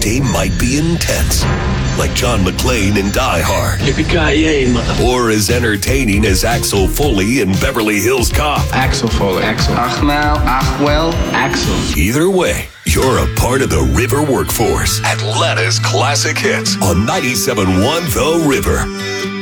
day might be intense, like John McClane in Die Hard. Yippee-ki-yay, mother... Or as entertaining as Axel Foley in Beverly Hills Cop. Axel Foley. Axel. Achwell. Axel. Either way, you're a part of the River workforce. Atlanta's classic hits on 97.1 The River.